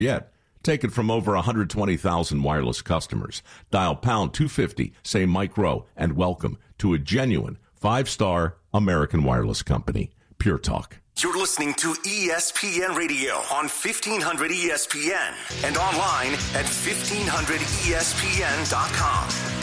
yet. Take it from over 120,000 wireless customers. Dial pound 250, say Mike Rowe, and welcome to a genuine 5-star American wireless company. Pure Talk. You're listening to ESPN Radio on 1500 ESPN and online at 1500ESPN.com.